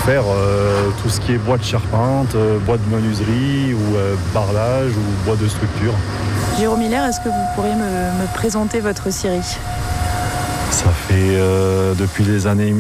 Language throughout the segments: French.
faire tout ce qui est bois de charpente, bois de menuiserie ou bardage ou bois de structure. Jérôme Hiller, est-ce que vous pourriez me présenter votre scierie ? Ça fait depuis les années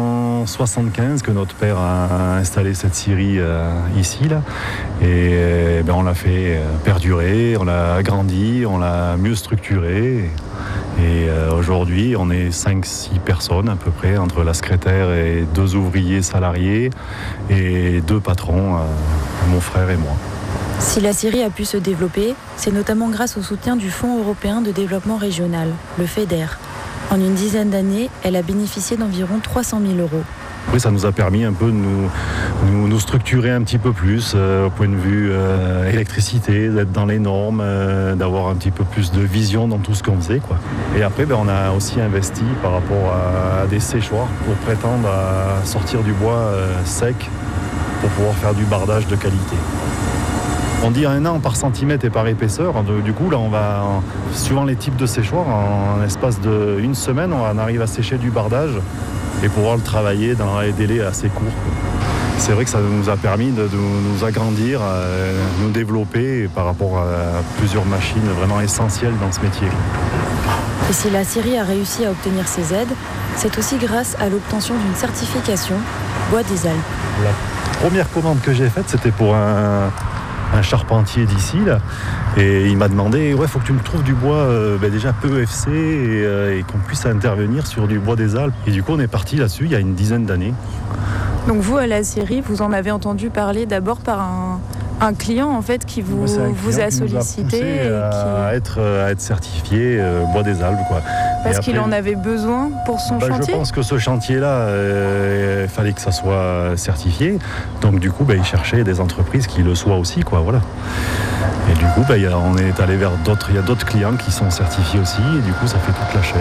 1975 que notre père a installé cette scierie ici. Là. Et on l'a fait perdurer, on l'a agrandi, on l'a mieux structuré. Et aujourd'hui, on est 5-6 personnes à peu près, entre la secrétaire et 2 ouvriers salariés et 2 patrons, mon frère et moi. Si la scierie a pu se développer, c'est notamment grâce au soutien du Fonds européen de développement régional, le FEDER. En une dizaine d'années, elle a bénéficié d'environ 300 000 €. Oui, ça nous a permis un peu de nous structurer un petit peu plus au point de vue électricité, d'être dans les normes, d'avoir un petit peu plus de vision dans tout ce qu'on faisait, quoi. Et après, on a aussi investi par rapport à des séchoirs pour prétendre à sortir du bois sec pour pouvoir faire du bardage de qualité. On dit 1 an par centimètre et par épaisseur. Du coup, là, on va, suivant les types de séchoirs, en espace d'une semaine, on arrive à sécher du bardage et pouvoir le travailler dans des délais assez courts. C'est vrai que ça nous a permis de nous agrandir, nous développer par rapport à plusieurs machines vraiment essentielles dans ce métier. Et si la scierie a réussi à obtenir ces aides, c'est aussi grâce à l'obtention d'une certification Bois des Alpes. La première commande que j'ai faite, c'était pour un charpentier d'ici là, et il m'a demandé faut que tu me trouves du bois déjà peu EFC et qu'on puisse intervenir sur du bois des Alpes. Et du coup on est parti là-dessus il y a une dizaine d'années. Donc vous, à la scierie, vous en avez entendu parler d'abord par un client en fait qui vous a sollicité à être certifié bois des Alpes, quoi. Parce qu'il en avait besoin pour son chantier. Je pense que ce chantier-là, il fallait que ça soit certifié. Donc du coup, il cherchait des entreprises qui le soient aussi, quoi. Voilà. Et du coup, on est allé vers d'autres. Il y a d'autres clients qui sont certifiés aussi, et du coup, ça fait toute la chaîne.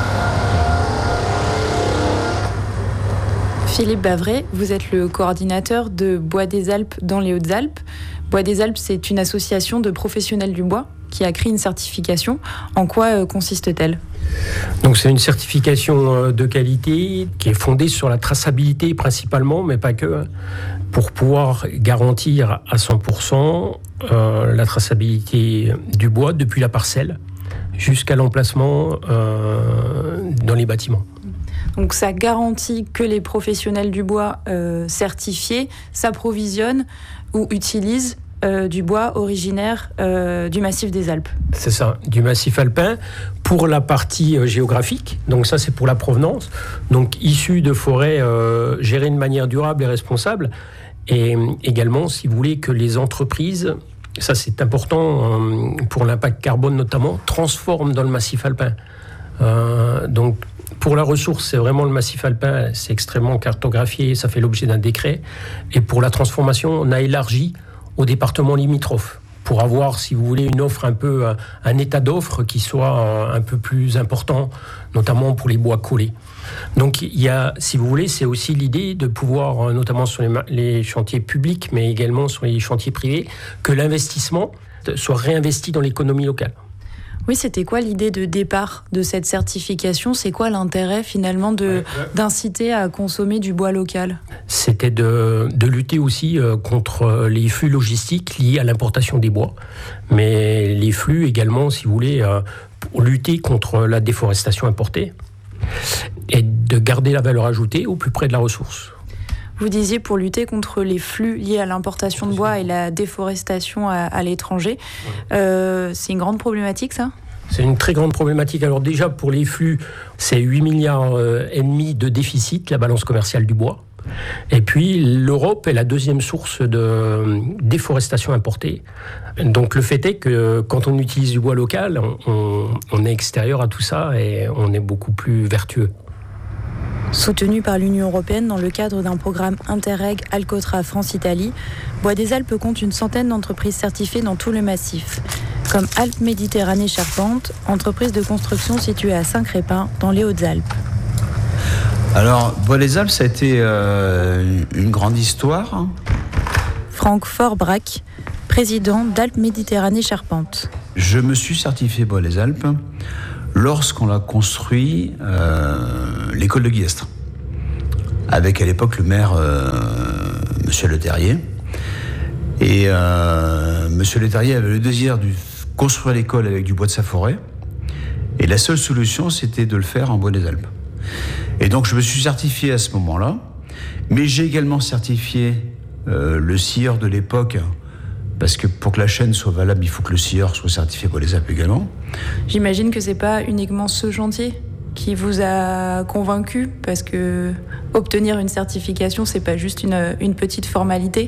Philippe Bavret, vous êtes le coordinateur de Bois des Alpes dans les Hautes-Alpes. Bois des Alpes, c'est une association de professionnels du bois qui a créé une certification. En quoi consiste-t-elle ? Donc c'est une certification de qualité qui est fondée sur la traçabilité principalement, mais pas que, pour pouvoir garantir à 100% la traçabilité du bois depuis la parcelle jusqu'à l'emplacement dans les bâtiments. Donc ça garantit que les professionnels du bois certifiés s'approvisionnent ou utilisent du bois originaire du massif des Alpes. C'est ça, du massif alpin pour la partie géographique. Donc ça, c'est pour la provenance. Donc issu de forêts gérées de manière durable et responsable. Et également, si vous voulez, que les entreprises, ça c'est important pour l'impact carbone notamment, transforment dans le massif alpin. Donc pour la ressource, c'est vraiment le massif alpin, c'est extrêmement cartographié, ça fait l'objet d'un décret. Et pour la transformation, on a élargi aux départements limitrophes pour avoir, si vous voulez, une offre un état d'offre qui soit un peu plus important, notamment pour les bois collés. Donc il y a, si vous voulez, c'est aussi l'idée de pouvoir, notamment sur les chantiers publics, mais également sur les chantiers privés, que l'investissement soit réinvesti dans l'économie locale. Oui, c'était quoi l'idée de départ de cette certification ? C'est quoi l'intérêt finalement d'inciter à consommer du bois local ? C'était de lutter aussi contre les flux logistiques liés à l'importation des bois, mais les flux également, si vous voulez, pour lutter contre la déforestation importée et de garder la valeur ajoutée au plus près de la ressource. Vous disiez pour lutter contre les flux liés à l'importation de bois et la déforestation à l'étranger. C'est une grande problématique, ça ? C'est une très grande problématique. Alors déjà, pour les flux, c'est 8,5 milliards de déficit, la balance commerciale du bois. Et puis, l'Europe est la deuxième source de déforestation importée. Donc, le fait est que quand on utilise du bois local, on est extérieur à tout ça et on est beaucoup plus vertueux. Soutenu par l'Union européenne dans le cadre d'un programme Interreg Alcotra France-Italie, Bois des Alpes compte une centaine d'entreprises certifiées dans tout le massif, comme Alpes Méditerranée Charpente, entreprise de construction située à Saint-Crépin, dans les Hautes-Alpes. Alors, Bois des Alpes, ça a été une grande histoire. Franck Forbrac, président d'Alpes Méditerranée Charpente. Je me suis certifié Bois des Alpes lorsqu'on a construit l'école de Guillestre. avec à l'époque le maire Monsieur Leterrier. Et Monsieur Leterrier avait le désir de construire l'école avec du bois de sa forêt. Et la seule solution, c'était de le faire en bois des Alpes. Et donc je me suis certifié à ce moment-là, mais j'ai également certifié le scieur de l'époque, parce que pour que la chaîne soit valable, il faut que le scieur soit certifié bois des Alpes également. J'imagine que c'est pas uniquement ce chantier qui vous a convaincu, parce que obtenir une certification, c'est pas juste une petite formalité.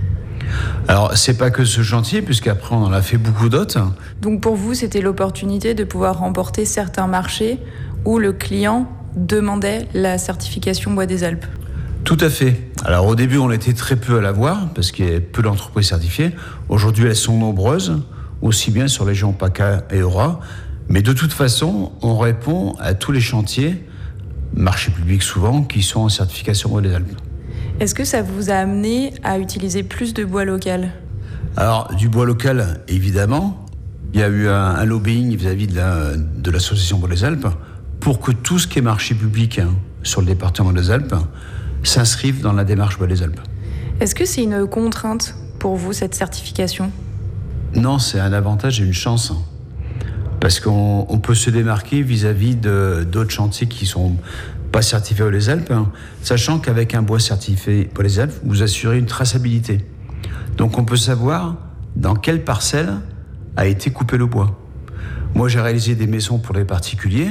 Alors, c'est pas que ce chantier, puisqu'après, on en a fait beaucoup d'autres. Donc, pour vous, c'était l'opportunité de pouvoir remporter certains marchés où le client demandait la certification Bois des Alpes. Tout à fait. Alors, au début, on était très peu à l'avoir, parce qu'il y avait peu d'entreprises certifiées. Aujourd'hui, elles sont nombreuses, aussi bien sur les régions PACA et EURA. Mais de toute façon, on répond à tous les chantiers, marchés publics souvent, qui sont en certification Bois des Alpes. Est-ce que ça vous a amené à utiliser plus de bois local ? Alors, du bois local, évidemment. Il y a eu un lobbying vis-à-vis de l'association Bois des Alpes pour que tout ce qui est marché public sur le département des Alpes s'inscrive dans la démarche Bois des Alpes. Est-ce que c'est une contrainte pour vous, cette certification ? Non, c'est un avantage et une chance. Parce qu'on peut se démarquer vis-à-vis d'autres chantiers qui sont pas certifié Bois des Alpes, sachant qu'avec un bois certifié Bois des Alpes, vous assurez une traçabilité. Donc on peut savoir dans quelle parcelle a été coupé le bois. Moi, j'ai réalisé des maisons pour les particuliers,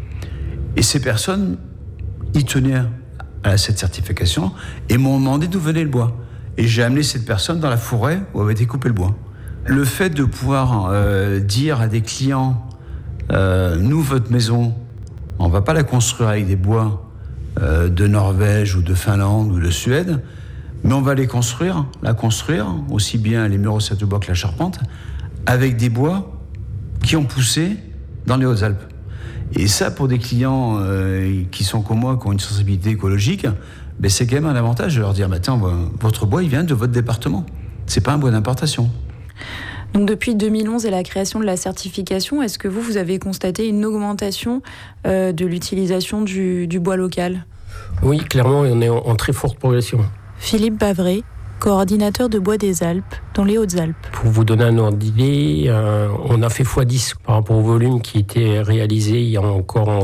et ces personnes y tenaient à cette certification et m'ont demandé d'où venait le bois. Et j'ai amené cette personne dans la forêt où avait été coupé le bois. Le fait de pouvoir dire à des clients, nous, votre maison, on ne va pas la construire avec des bois de Norvège ou de Finlande ou de Suède, mais on va la construire, aussi bien les murs de bois que la charpente, avec des bois qui ont poussé dans les Hautes-Alpes. Et ça, pour des clients qui sont comme moi, qui ont une sensibilité écologique, ben c'est quand même un avantage de leur dire, tiens, votre bois, il vient de votre département. C'est pas un bois d'importation. Donc depuis 2011 et la création de la certification, est-ce que vous avez constaté une augmentation de l'utilisation du bois local ? Oui, clairement, on est en très forte progression. Philippe Bavray, coordinateur de Bois des Alpes dans les Hautes-Alpes. Pour vous donner un ordre d'idée, on a fait x10 par rapport au volume qui était réalisé il y a encore en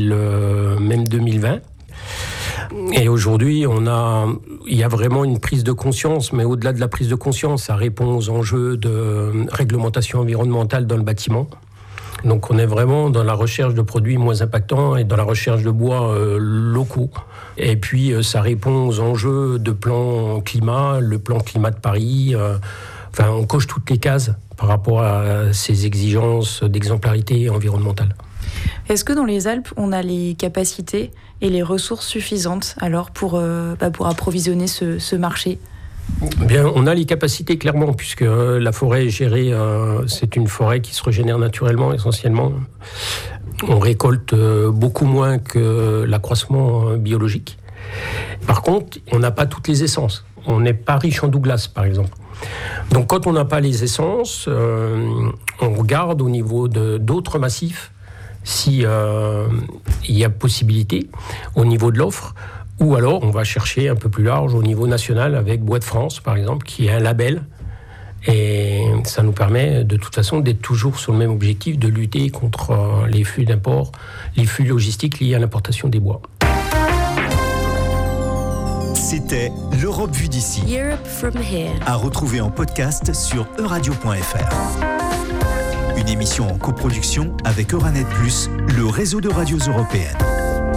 2020. Et aujourd'hui, il y a vraiment une prise de conscience, mais au-delà de la prise de conscience, ça répond aux enjeux de réglementation environnementale dans le bâtiment. Donc on est vraiment dans la recherche de produits moins impactants et dans la recherche de bois locaux. Et puis ça répond aux enjeux de plan climat, le plan climat de Paris. Enfin, on coche toutes les cases par rapport à ces exigences d'exemplarité environnementale. Est-ce que dans les Alpes, on a les capacités et les ressources suffisantes alors pour approvisionner ce marché ? Bien, on a les capacités clairement, puisque la forêt est gérée, c'est une forêt qui se régénère naturellement essentiellement. On récolte beaucoup moins que l'accroissement biologique. Par contre, on n'a pas toutes les essences. On n'est pas riche en Douglas, par exemple. Donc quand on n'a pas les essences, on regarde au niveau d'autres massifs si il y a possibilité au niveau de l'offre, ou alors on va chercher un peu plus large au niveau national avec Bois de France, par exemple, qui est un label. Et ça nous permet de toute façon d'être toujours sur le même objectif, de lutter contre les flux d'import, les flux logistiques liés à l'importation des bois. C'était l'Europe vue d'ici. Europe from here. À retrouver en podcast sur euradio.fr. Une émission en coproduction avec Euranet+, le réseau de radios européennes.